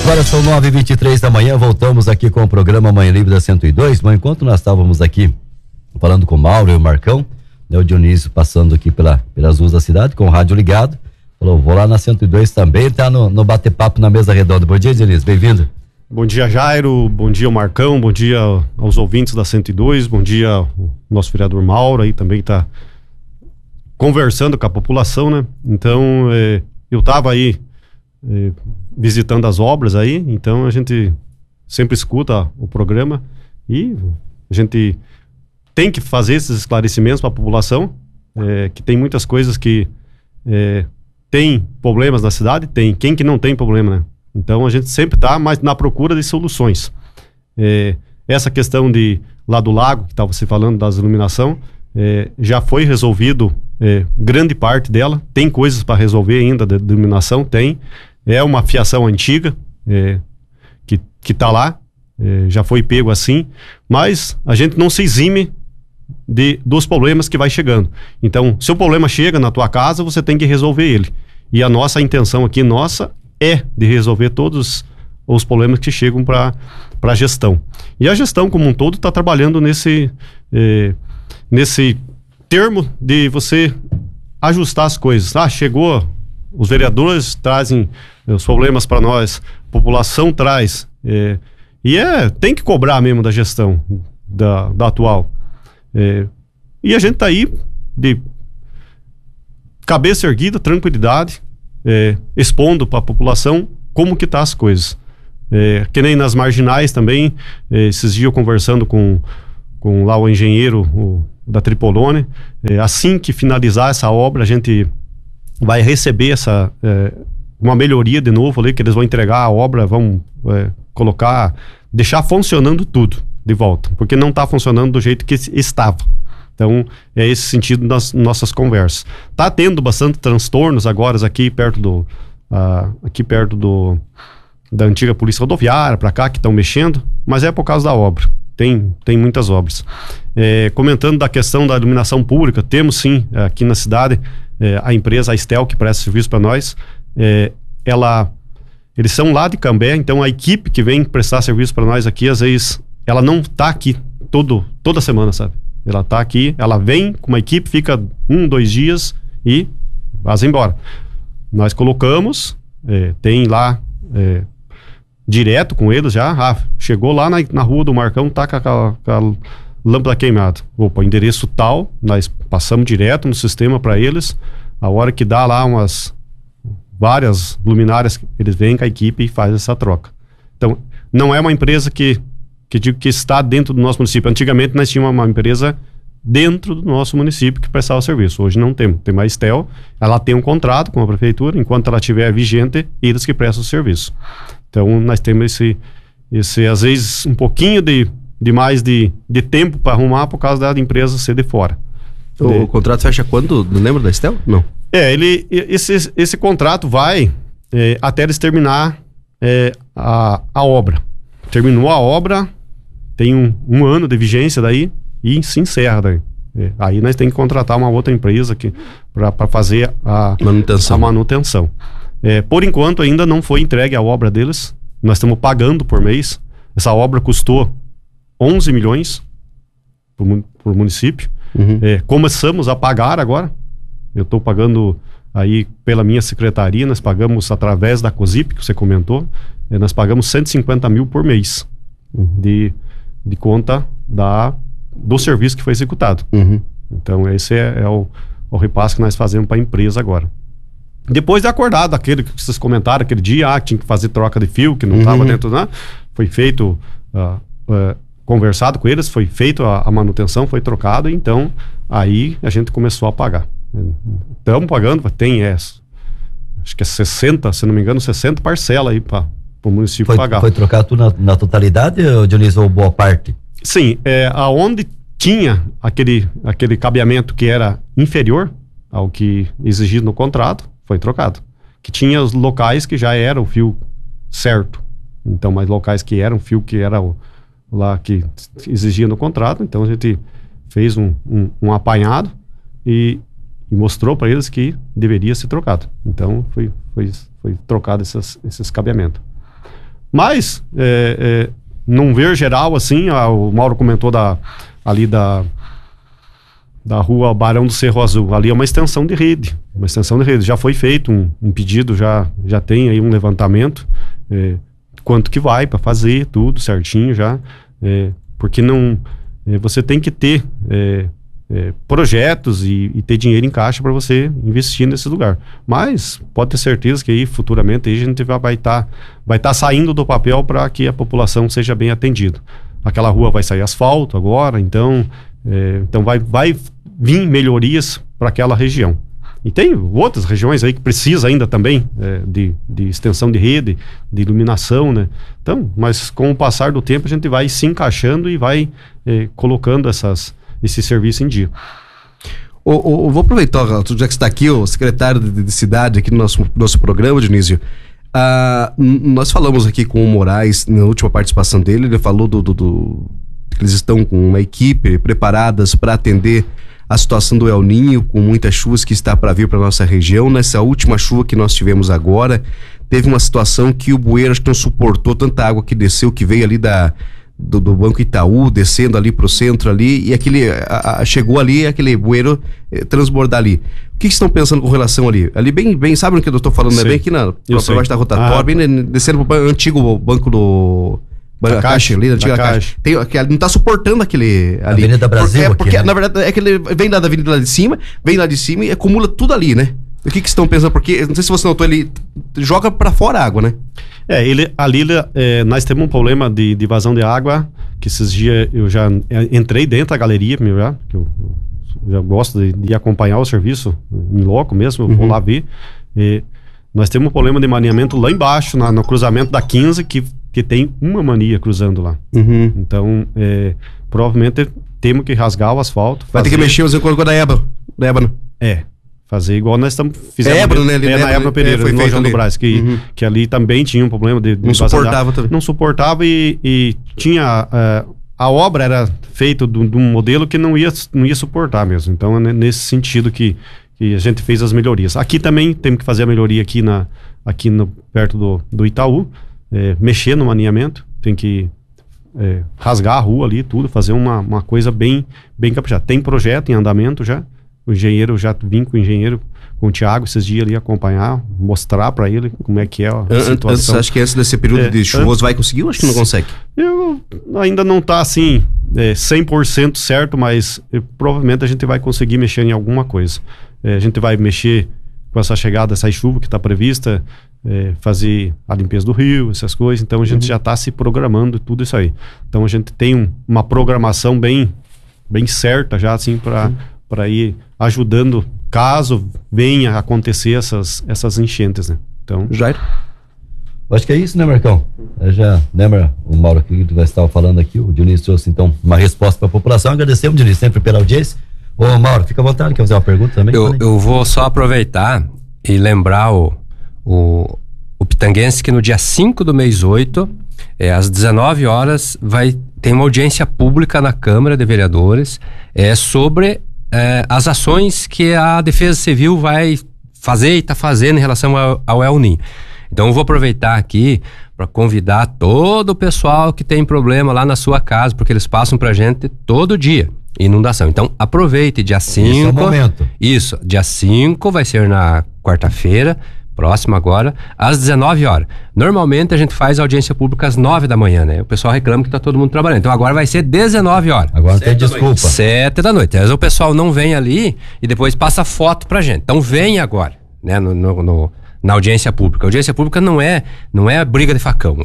Agora são 9h23 da manhã, voltamos aqui com o programa Manhã Livre da 102. Mas enquanto nós estávamos aqui falando com o Mauro e o Marcão, né, o Dionísio passando aqui pelas ruas da cidade, com o rádio ligado, falou, vou lá na 102 também, ele tá no bate-papo na mesa redonda. Bom dia, Dionísio, bem-vindo. Bom dia, Jairo, bom dia, Marcão, bom dia aos ouvintes da 102, bom dia ao nosso vereador Mauro aí também tá conversando com a população, né? Então, eu tava aí visitando as obras aí, então a gente sempre escuta o programa e a gente tem que fazer esses esclarecimentos para a população, que tem muitas coisas que tem problemas na cidade, tem quem que não tem problema, né? Então a gente sempre está mais na procura de soluções. Essa questão de lá do lago, que estava você falando das iluminação, já foi resolvido grande parte dela, tem coisas para resolver ainda de iluminação, tem. É uma fiação antiga que está lá, já foi pego assim, mas a gente não se exime dos problemas que vai chegando. Então, se o problema chega na tua casa, você tem que resolver ele. E a nossa intenção aqui, é de resolver todos os problemas que chegam para a gestão. E a gestão como um todo está trabalhando nesse termo de você ajustar as coisas. Chegou, os vereadores trazem os problemas para nós, a população traz, tem que cobrar mesmo da gestão da atual. E a gente está aí de cabeça erguida, tranquilidade, expondo para a população como que tá as coisas. Que nem nas marginais também, esses dias eu conversando com lá o engenheiro da Tripolone, assim que finalizar essa obra, a gente vai receber uma melhoria de novo ali, que eles vão entregar a obra, vão deixar funcionando tudo de volta, porque não está funcionando do jeito que estava. Então, é esse sentido das nossas conversas. Tá tendo bastante transtornos agora aqui perto da antiga polícia rodoviária, para cá, que estão mexendo, mas é por causa da obra. Tem muitas obras. Comentando da questão da iluminação pública, temos sim, aqui na cidade, a empresa, a Estel, que presta serviço para nós, eles são lá de Cambé, então a equipe que vem prestar serviço para nós aqui, às vezes, ela não tá aqui toda semana, sabe? Ela tá aqui, ela vem com uma equipe, fica 2 dias e vai embora. Nós colocamos, tem lá direto com eles já, chegou lá na rua do Marcão, tá com a lâmpada queimada. Opa, endereço tal, nós passamos direto no sistema para eles, a hora que dá lá várias luminárias, eles vêm com a equipe e fazem essa troca. Então, não é uma empresa que digo que está dentro do nosso município. Antigamente nós tínhamos uma empresa dentro do nosso município que prestava serviço. Hoje não temos. Tem mais Estel, ela tem um contrato com a prefeitura, enquanto ela estiver vigente, eles que prestam o serviço. Então nós temos esse às vezes um pouquinho de mais de tempo para arrumar por causa da empresa ser de fora. O contrato fecha quando? Não lembra da Estel? Não. Esse contrato vai até eles terminar a obra. Terminou a obra, tem um ano de vigência daí e se encerra daí. Aí nós temos que contratar uma outra empresa para fazer a manutenção. Por enquanto ainda não foi entregue a obra deles, nós estamos pagando por mês. Essa obra custou 11 milhões por município. Começamos a pagar agora. Eu estou pagando aí pela minha secretaria, nós pagamos através da COSIP, que você comentou, nós pagamos 150 mil por mês de conta do serviço que foi executado. Então esse é o repasse que nós fazemos para a empresa agora. Depois de acordado, aquele que vocês comentaram, aquele dia, que tinha que fazer troca de fio, que não estava dentro, né? Foi feito, conversado com eles, foi feito a manutenção, foi trocado, então aí a gente começou a pagar. Estamos pagando, acho que é 60, se não me engano, 60 parcelas aí para o município pagar. Foi trocado tudo na totalidade, Dionísio, ou boa parte? Sim, aonde tinha aquele cabeamento que era inferior ao que exigido no contrato, foi trocado. Que tinha os locais que já era o fio certo. Então, mas locais que eram fio que era lá que exigia no contrato, então a gente fez um apanhado e mostrou para eles que deveria ser trocado. Então foi trocado esses cabeamentos. Mas, não ver geral, assim, o Mauro comentou ali da rua Barão do Cerro Azul, ali é uma extensão de rede, já foi feito um pedido, já tem aí um levantamento, quanto que vai para fazer, tudo certinho já, porque não, você tem que ter projetos e ter dinheiro em caixa para você investir nesse lugar, mas pode ter certeza que aí futuramente aí a gente vai estar saindo do papel para que a população seja bem atendida. Aquela rua vai sair asfalto agora, então vai vir melhorias para aquela região. E tem outras regiões aí que precisa ainda também de extensão de rede, de iluminação, né? Então, mas com o passar do tempo a gente vai se encaixando e vai colocando esse serviço em dia. Vou aproveitar, já que você está aqui, o secretário de cidade aqui no nosso programa, Dionísio. Nós falamos aqui com o Moraes na última participação dele, ele falou que eles estão com uma equipe preparadas para atender a situação do El Niño, com muitas chuvas que está para vir para nossa região. Nessa última chuva que nós tivemos agora, teve uma situação que o bueiro acho que não suportou tanta água que desceu, que veio ali do Banco Itaú, descendo ali pro centro ali, e chegou ali, aquele bueiro transbordar ali. O que estão pensando com relação ali? Ali bem, sabe o que eu estou falando, né? Bem aqui na baixo da rotatória, bem descendo pro antigo banco do... A Caixa ali, a antiga Caixa. Não tá suportando aquele ali. Avenida Brasil porque aqui, né? Na verdade, é que ele vem lá da avenida lá de cima e acumula tudo ali, né? O que estão pensando? Porque, não sei se você notou, ele joga pra fora a água, né? Nós temos um problema de vazão de água, que esses dias eu já entrei dentro da galeria, que eu já gosto de acompanhar o serviço em loco mesmo, eu vou lá ver. Nós temos um problema de maneamento lá embaixo, no cruzamento da 15, que tem uma mania cruzando lá. Então, provavelmente temos que rasgar o asfalto. Vai ter que mexer o córrego da ébano. Fazer igual nós fizemos Ébano, né? na Ébano Pereira, foi no João do ali. Brás, que ali também tinha um problema de não suportava também. Não suportava e tinha... a obra era feita de um modelo que não ia suportar mesmo. Então, é nesse sentido que a gente fez as melhorias. Aqui também temos que fazer a melhoria perto do Itaú, mexer no maneamento, tem que rasgar a rua ali, tudo, fazer uma coisa bem caprichada. Tem projeto em andamento já, o engenheiro, já vim com o engenheiro, com o Thiago esses dias ali acompanhar, mostrar para ele como é que é a situação. Acho que antes desse período de chuvoso vai conseguir ou acho que não consegue? Ainda não tá assim 100% certo, mas provavelmente a gente vai conseguir mexer em alguma coisa. A gente vai mexer com essa chegada, essa chuva que está prevista, fazer a limpeza do rio, essas coisas. Então a gente já está se programando tudo isso aí. Então a gente tem uma programação bem certa já assim para ir ajudando caso venha a acontecer essas enchentes, né? Então, Jair? Acho que é isso, né, Marcão? Já lembra o Mauro que tu estava falando aqui, o Dionísio trouxe então uma resposta para a população. Agradecemos, Dionísio, sempre pela audiência. Ô Mauro, fica à vontade, quer fazer uma pergunta também? Eu vou só aproveitar e lembrar o pitanguense que no dia 5 do mês 8, às 19 horas, tem uma audiência pública na Câmara de Vereadores sobre as ações que a Defesa Civil vai fazer e está fazendo em relação ao El Niño. Então eu vou aproveitar aqui para convidar todo o pessoal que tem problema lá na sua casa, porque eles passam pra gente todo dia, inundação. Então aproveite, dia 5. Esse é o momento. Isso, dia 5 vai ser na quarta-feira, próxima agora, às 19 horas. Normalmente a gente faz audiência pública às 9 da manhã, né? O pessoal reclama que tá todo mundo trabalhando. Então agora vai ser 19 horas. Agora não tem desculpa. 7 da noite. Às vezes o pessoal não vem ali e depois passa foto pra gente. Então vem agora, né? Na audiência pública. A audiência pública não é briga de facão.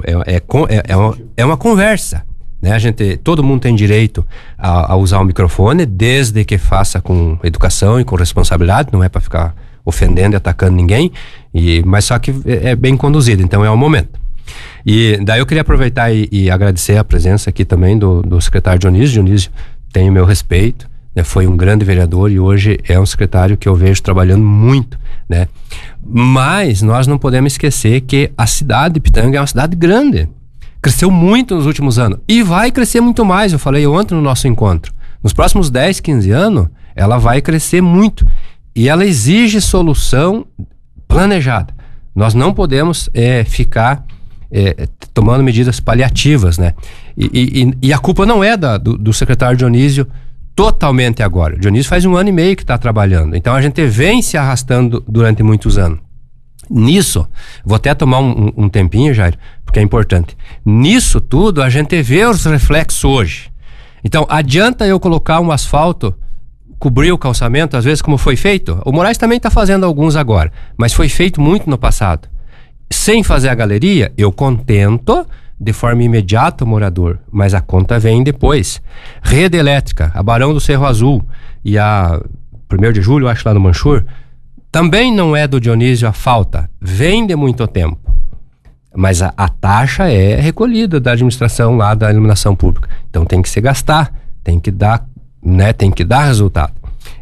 É uma conversa, né? Todo mundo tem direito a usar o microfone, desde que faça com educação e com responsabilidade. Não é para ficar ofendendo e atacando ninguém, mas só que é bem conduzido, então é o momento. E daí eu queria aproveitar e agradecer a presença aqui também do secretário Dionísio. Dionísio tem o meu respeito, né? Foi um grande vereador e hoje é um secretário que eu vejo trabalhando muito, né? Mas nós não podemos esquecer que a cidade de Pitanga é uma cidade grande, cresceu muito nos últimos anos e vai crescer muito mais. Eu falei ontem no nosso encontro, nos próximos 10, 15 anos ela vai crescer muito. E ela exige solução planejada. Nós não podemos ficar tomando medidas paliativas, né? E a culpa não é do secretário Dionísio totalmente agora. O Dionísio faz 1 ano e meio que está trabalhando, então a gente vem se arrastando durante muitos anos. Nisso, vou até tomar um tempinho, Jair, porque é importante. Nisso tudo, a gente vê os reflexos hoje. Então, adianta eu colocar um asfalto, cobrir o calçamento, às vezes como foi feito? O Moraes também está fazendo alguns agora, mas foi feito muito no passado. Sem fazer a galeria, eu contento de forma imediata o morador, mas a conta vem depois. Rede elétrica, a Barão do Cerro Azul e a 1º de julho, acho lá no Manchur, também não é do Dionísio a falta, vem de muito tempo. Mas a taxa é recolhida da administração lá da iluminação pública. Então tem que se gastar, tem que dar, né, tem que dar resultado.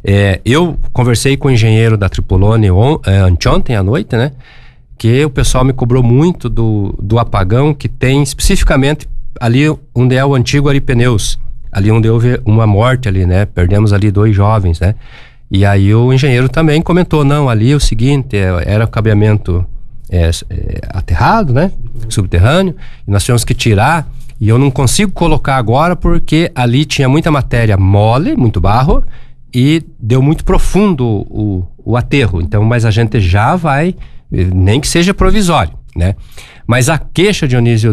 Eu conversei com o engenheiro da Tripolone anteontem à noite, né? Que o pessoal me cobrou muito do apagão que tem especificamente ali onde é o antigo Ari Pneus, ali onde houve uma morte ali, né? Perdemos ali 2 jovens, né? E aí o engenheiro também comentou, não, ali é o seguinte, era o cabeamento aterrado, né? Subterrâneo, e nós tivemos que tirar, e eu não consigo colocar agora porque ali tinha muita matéria mole, muito barro, e deu muito profundo o aterro. Então, mas a gente já vai, nem que seja provisório, né? Mas a queixa, Dionísio,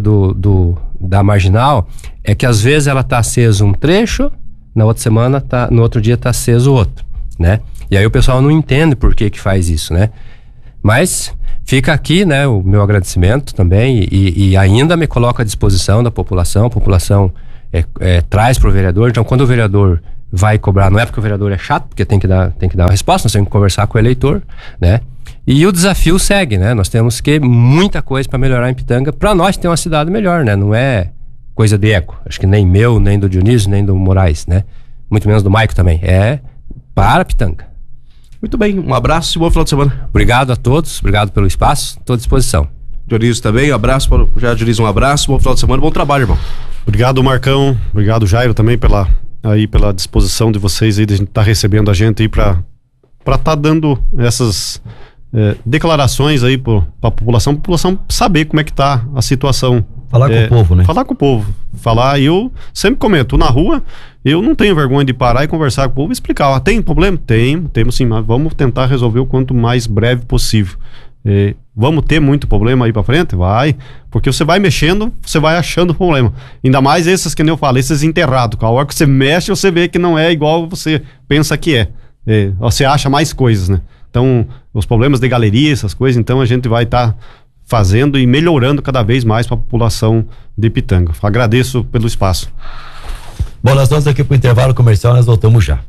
da Marginal é que às vezes ela tá aceso um trecho, na outra semana no outro dia tá aceso o outro, né? E aí o pessoal não entende por que faz isso, né? Mas fica aqui, né, o meu agradecimento também e ainda me coloco à disposição da população. A população traz para o vereador. Então, quando o vereador vai cobrar, não é porque o vereador é chato, porque tem que dar uma resposta, nós temos que conversar com o eleitor, né? E o desafio segue, né? Nós temos muita coisa para melhorar em Pitanga, para nós ter uma cidade melhor, né? Não é coisa de eco, acho que nem meu, nem do Dionísio, nem do Moraes, né? Muito menos do Maico também, para Pitanga. Muito bem, um abraço e bom final de semana. Obrigado a todos, obrigado pelo espaço, estou à disposição. Dionísio também, um abraço para o Dionísio, um abraço, bom final de semana, bom trabalho, irmão. Obrigado, Marcão, obrigado, Jairo, também pela disposição de vocês aí, de estar recebendo a gente aí para estar dando essas declarações aí para a população saber como é que tá a situação. Falar com o povo, né? Falar com o povo. E eu sempre comento, na rua, eu não tenho vergonha de parar e conversar com o povo e explicar. Tem problema? Temos sim, mas vamos tentar resolver o quanto mais breve possível. Vamos ter muito problema aí pra frente? Vai, porque você vai mexendo, você vai achando problema. Ainda mais esses que nem eu falei, esses enterrados. A hora que você mexe, você vê que não é igual você pensa que é. Você acha mais coisas, né? Então, os problemas de galeria, essas coisas, então a gente vai estar fazendo e melhorando cada vez mais para a população de Pitanga. Agradeço pelo espaço. Bom, nós vamos aqui pro intervalo comercial, nós voltamos já.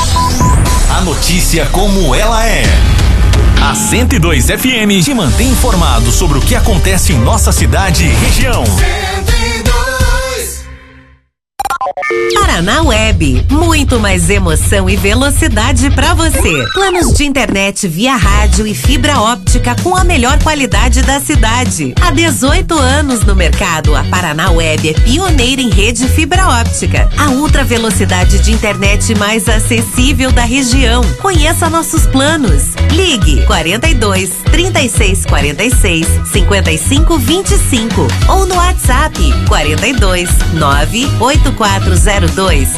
A notícia como ela é. A 102 FM te mantém informado sobre o que acontece em nossa cidade e região. 102. Paraná Web, muito mais emoção e velocidade para você. Planos de internet via rádio e fibra óptica com a melhor qualidade da cidade. Há 18 anos no mercado, a Paraná Web é pioneira em rede fibra óptica. A ultra velocidade de internet mais acessível da região. Conheça nossos planos. Ligue 42 36 46 55 25 ou no WhatsApp 42 98402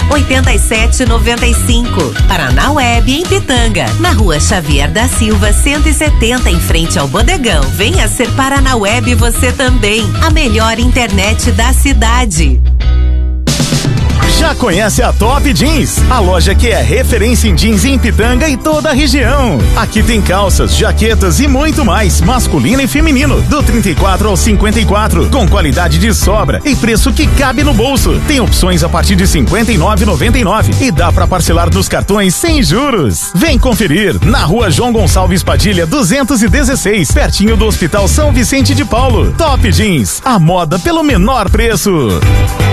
8795. Paraná Web em Pitanga, na Rua Xavier da Silva 170, em frente ao Bodegão. Venha ser Paraná Web você também, a melhor internet da cidade. Já conhece a Top Jeans? A loja que é referência em jeans em Pitanga e toda a região. Aqui tem calças, jaquetas e muito mais, masculino e feminino, do 34 ao 54, com qualidade de sobra e preço que cabe no bolso. Tem opções a partir de R$ 59,99 e dá pra parcelar nos cartões sem juros. Vem conferir na Rua João Gonçalves Padilha 216, pertinho do Hospital São Vicente de Paulo. Top Jeans, a moda pelo menor preço.